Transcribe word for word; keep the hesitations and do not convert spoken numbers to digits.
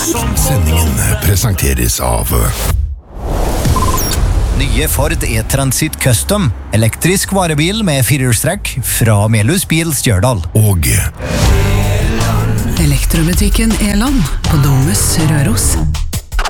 Sendingen presenteres av Nye Ford E-Transit Custom, elektrisk varebil med firehjulstrekk fra Melhus Bil Stjørdal. Og Elektrobutikken Elan på Domus Røros.